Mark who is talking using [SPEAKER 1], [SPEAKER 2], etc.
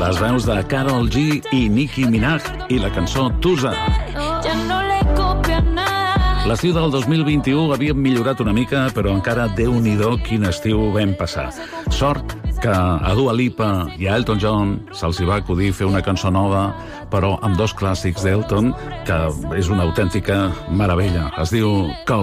[SPEAKER 1] les veus de Karol G i Nicki Minaj i la cançó Tusa. L'estiu del 2021 havíem millorat una mica, però encara Déu-n'hi-do quin estiu vam passar. Sort que a Dua Lipa i a Elton John se'ls hi va acudir fer una cançó nova, però amb dos clàssics d'Elton, que és una autèntica meravella. Es diu